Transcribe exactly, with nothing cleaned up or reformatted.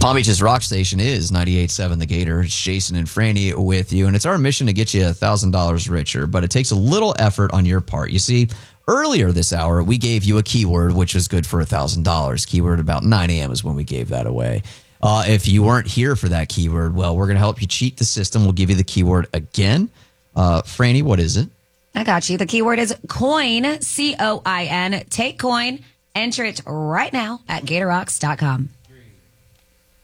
Palm Beach's rock station is ninety-eight point seven The Gator. It's Jason and Franny with you, and it's our mission to get you one thousand dollars richer, but it takes a little effort on your part. You see, earlier this hour, we gave you a keyword, which was good for one thousand dollars. Keyword about nine a.m. is when we gave that away. Uh, if you weren't here for that keyword, well, we're going to help you cheat the system. We'll give you the keyword again. Uh, Franny, what is it? I got you. The keyword is coin, C O I N. Take coin, enter it right now at gator rocks dot com.